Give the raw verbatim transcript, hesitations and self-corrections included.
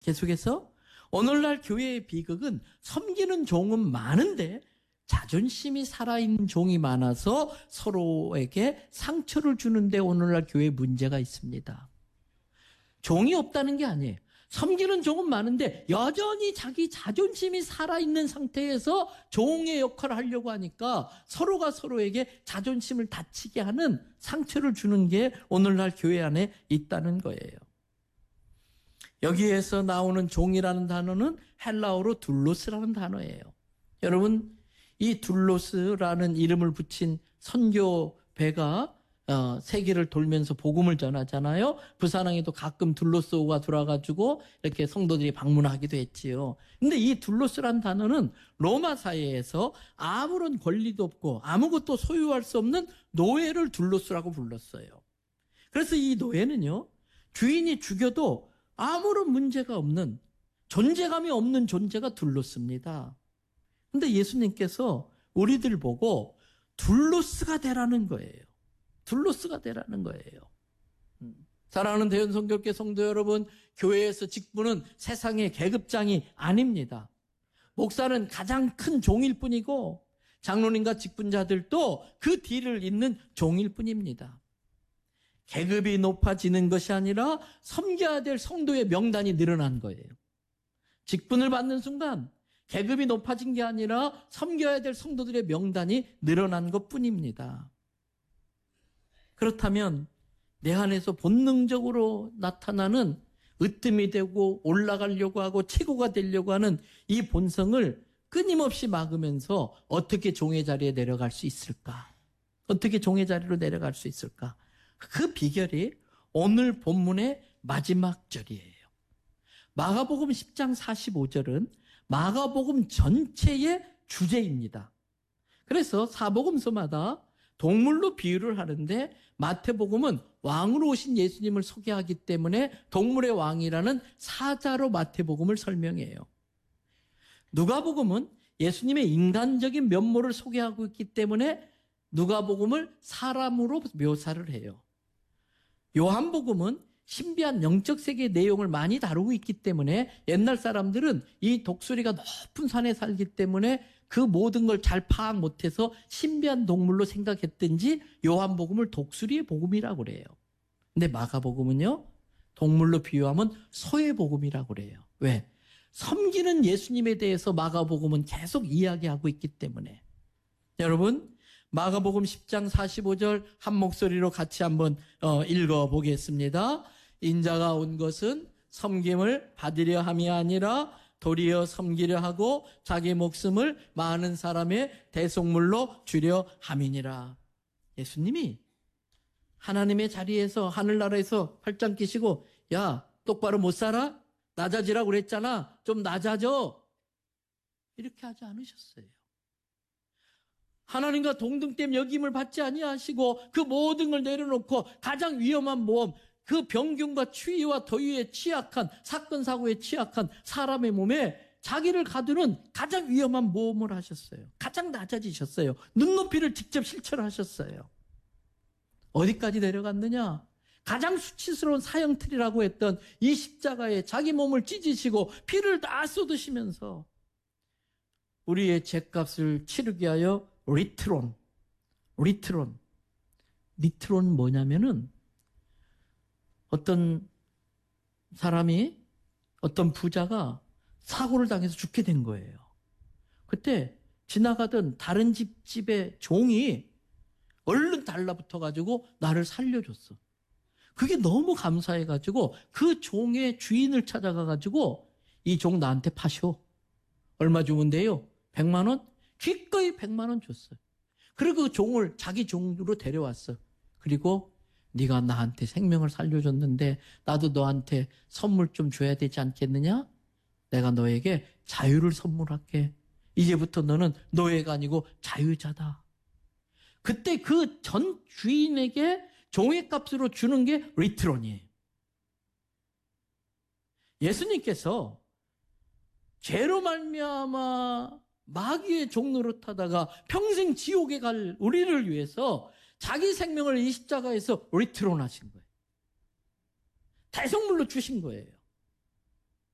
계속해서 오늘날 교회의 비극은 섬기는 종은 많은데 자존심이 살아있는 종이 많아서 서로에게 상처를 주는데 오늘날 교회에 문제가 있습니다. 종이 없다는 게 아니에요. 섬기는 종은 많은데 여전히 자기 자존심이 살아있는 상태에서 종의 역할을 하려고 하니까 서로가 서로에게 자존심을 다치게 하는 상처를 주는 게 오늘날 교회 안에 있다는 거예요. 여기에서 나오는 종이라는 단어는 헬라어로 둘로스라는 단어예요. 여러분, 이 둘로스라는 이름을 붙인 선교배가 어, 세계를 돌면서 복음을 전하잖아요. 부산항에도 가끔 둘로스호가 돌아가지고 이렇게 성도들이 방문하기도 했지요. 근데 이 둘로스란 단어는 로마 사회에서 아무런 권리도 없고 아무것도 소유할 수 없는 노예를 둘로스라고 불렀어요. 그래서 이 노예는요, 주인이 죽여도 아무런 문제가 없는, 존재감이 없는 존재가 둘로스입니다. 근데 예수님께서 우리들 보고 둘로스가 되라는 거예요. 둘로스가 되라는 거예요. 사랑하는 대연성결교 성도 여러분, 교회에서 직분은 세상의 계급장이 아닙니다. 목사는 가장 큰 종일 뿐이고 장로님과 직분자들도 그 뒤를 잇는 종일 뿐입니다. 계급이 높아지는 것이 아니라 섬겨야 될 성도의 명단이 늘어난 거예요. 직분을 받는 순간 계급이 높아진 게 아니라 섬겨야 될 성도들의 명단이 늘어난 것뿐입니다. 그렇다면 내 안에서 본능적으로 나타나는 으뜸이 되고 올라가려고 하고 최고가 되려고 하는 이 본성을 끊임없이 막으면서 어떻게 종의 자리에 내려갈 수 있을까? 어떻게 종의 자리로 내려갈 수 있을까? 그 비결이 오늘 본문의 마지막 절이에요. 마가복음 십 장 사십오 절은 마가복음 전체의 주제입니다. 그래서 사복음서마다 동물로 비유를 하는데 마태복음은 왕으로 오신 예수님을 소개하기 때문에 동물의 왕이라는 사자로 마태복음을 설명해요. 누가복음은 예수님의 인간적인 면모를 소개하고 있기 때문에 누가복음을 사람으로 묘사를 해요. 요한복음은 신비한 영적 세계의 내용을 많이 다루고 있기 때문에 옛날 사람들은 이 독수리가 높은 산에 살기 때문에 그 모든 걸 잘 파악 못해서 신비한 동물로 생각했든지 요한복음을 독수리의 복음이라고 그래요. 근데 마가복음은요, 동물로 비유하면 소의 복음이라고 그래요. 왜? 섬기는 예수님에 대해서 마가복음은 계속 이야기하고 있기 때문에. 여러분, 마가복음 십 장 사십오 절 한 목소리로 같이 한번 어, 읽어보겠습니다. 인자가 온 것은 섬김을 받으려 함이 아니라 도리어 섬기려 하고 자기 목숨을 많은 사람의 대속물로 주려 함이니라. 예수님이 하나님의 자리에서 하늘나라에서 팔짱 끼시고 야 똑바로 못 살아? 낮아지라고 그랬잖아. 좀 낮아져. 이렇게 하지 않으셨어요. 하나님과 동등됨 여김을 받지 아니하시고 그 모든 걸 내려놓고 가장 위험한 모험, 그 병균과 추위와 더위에 취약한, 사건 사고에 취약한 사람의 몸에 자기를 가두는 가장 위험한 모험을 하셨어요. 가장 낮아지셨어요. 눈높이를 직접 실천하셨어요. 어디까지 내려갔느냐? 가장 수치스러운 사형틀이라고 했던 이 십자가에 자기 몸을 찢으시고 피를 다 쏟으시면서 우리의 죄값을 치르게 하여 리트론, 리트론, 리트론 뭐냐면은 어떤 사람이, 어떤 부자가 사고를 당해서 죽게 된 거예요. 그때 지나가던 다른 집, 집의 종이 얼른 달라붙어가지고 나를 살려줬어. 그게 너무 감사해가지고 그 종의 주인을 찾아가가지고 이 종 나한테 파쇼. 얼마 주면 돼요? 백만 원? 기꺼이 백만 원 줬어요. 그리고 그 종을 자기 종으로 데려왔어. 그리고 네가 나한테 생명을 살려줬는데 나도 너한테 선물 좀 줘야 되지 않겠느냐? 내가 너에게 자유를 선물할게. 이제부터 너는 노예가 아니고 자유자다. 그때 그 전 주인에게 종의 값으로 주는 게 리트론이에요. 예수님께서 죄로 말미암아 마귀의 종노릇 하다가 평생 지옥에 갈 우리를 위해서 자기 생명을 이 십자가에서 리트론 하신 거예요. 대속물로 주신 거예요.